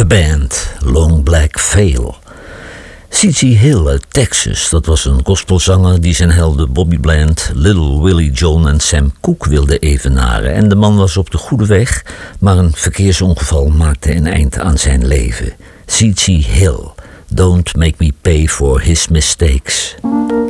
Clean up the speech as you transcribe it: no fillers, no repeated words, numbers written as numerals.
De band Long Black Veil. C.C. Hill uit Texas, dat was een gospelzanger die zijn helden Bobby Bland, Little Willie John en Sam Cooke wilde evenaren. En de man was op de goede weg, maar een verkeersongeval maakte een eind aan zijn leven. C.C. Hill, Don't Make Me Pay for His Mistakes.